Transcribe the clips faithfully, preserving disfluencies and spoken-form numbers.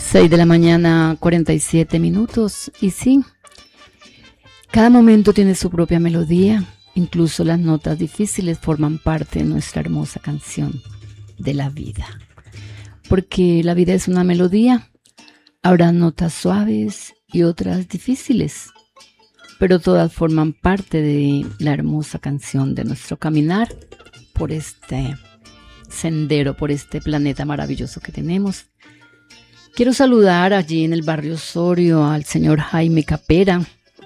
seis de la mañana, cuarenta y siete minutos. Y sí, cada momento tiene su propia melodía. Incluso las notas difíciles forman parte de nuestra hermosa canción de la vida. Porque la vida es una melodía. Habrá notas suaves y otras difíciles, pero todas forman parte de la hermosa canción de nuestro caminar por este sendero, por este planeta maravilloso que tenemos. Quiero saludar allí en el barrio Osorio al señor Jaime Capera,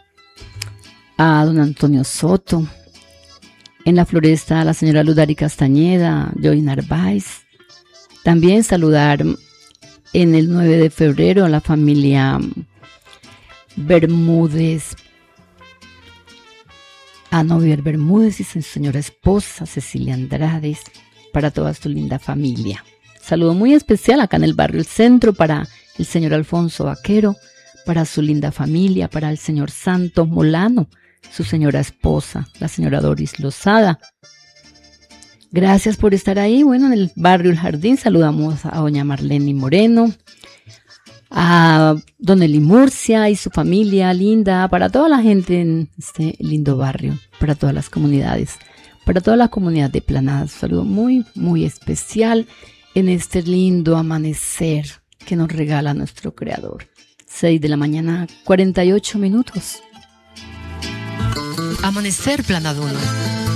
a don Antonio Soto, en la Floresta a la señora Ludari Castañeda, Joy Narváez. También saludar en el nueve de febrero a la familia Bermúdez, a Novier Bermúdez y su señora esposa Cecilia Andrade, para toda su linda familia. Saludo muy especial acá en el barrio El Centro para el señor Alfonso Vaquero, para su linda familia, para el señor Santos Molano, su señora esposa, la señora Doris Lozada. Gracias por estar ahí. Bueno, en el barrio El Jardín saludamos a doña Marlene Moreno, a don Eli Murcia y su familia linda, para toda la gente en este lindo barrio, para todas las comunidades, para toda la comunidad de Planadas. Un saludo muy, muy especial en este lindo amanecer que nos regala nuestro Creador. seis de la mañana, cuarenta y ocho minutos. Amanecer Planaduno.